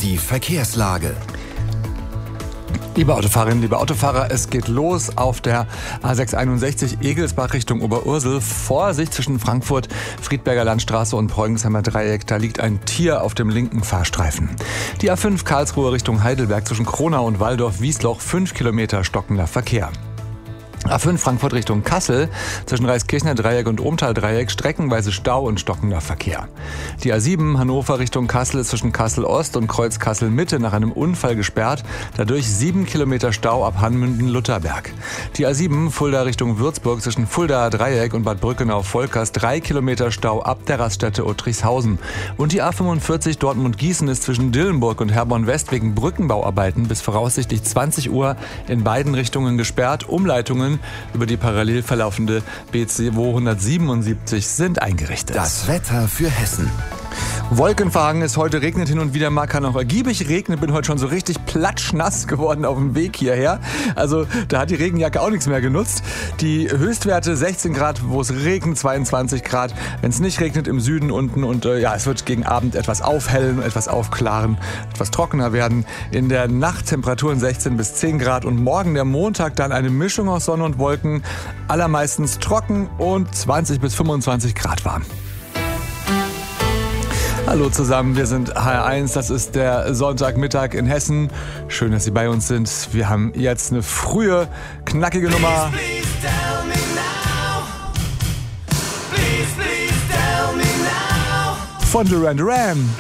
die Verkehrslage. Liebe Autofahrerinnen, liebe Autofahrer, es geht los auf der A661 Egelsbach Richtung Oberursel. Vorsicht zwischen Frankfurt, Friedberger Landstraße und Preugensheimer Dreieck. Da liegt ein Tier auf dem linken Fahrstreifen. Die A5 Karlsruhe Richtung Heidelberg zwischen Kronau und Walldorf-Wiesloch, 5 Kilometer stockender Verkehr. A5 Frankfurt Richtung Kassel, zwischen Reiskirchner Dreieck und Ohmtal-Dreieck, streckenweise Stau und stockender Verkehr. Die A7 Hannover Richtung Kassel ist zwischen Kassel Ost und Kreuz Kassel Mitte nach einem Unfall gesperrt, dadurch 7 Kilometer Stau ab Hanmünden-Lutherberg. Die A7 Fulda Richtung Würzburg zwischen Fuldaer Dreieck und Bad Brückenau-Volkers, 3 Kilometer Stau ab der Raststätte Uttrichshausen. Und die A45 Dortmund-Gießen ist zwischen Dillenburg und Herborn West wegen Brückenbauarbeiten bis voraussichtlich 20 Uhr in beiden Richtungen gesperrt. Umleitungen über die parallel verlaufende BC 277 sind eingerichtet. Das Wetter für Hessen. Wolkenverhangen ist heute, regnet hin und wieder mal, kann auch ergiebig regnen. Bin heute schon so richtig platschnass geworden auf dem Weg hierher. Also da hat die Regenjacke auch nichts mehr genutzt. Die Höchstwerte 16 Grad, wo es regnet, 22 Grad, wenn es nicht regnet im Süden unten. Und es wird gegen Abend etwas aufhellen, etwas aufklaren, etwas trockener werden. In der Nacht Temperaturen 16 bis 10 Grad und morgen der Montag dann eine Mischung aus Sonne und Wolken, allermeistens trocken und 20 bis 25 Grad warm. Hallo zusammen, wir sind HR1, das ist der Sonntagmittag in Hessen. Schön, dass Sie bei uns sind. Wir haben jetzt eine frühe, knackige Nummer. Von Duran Duran.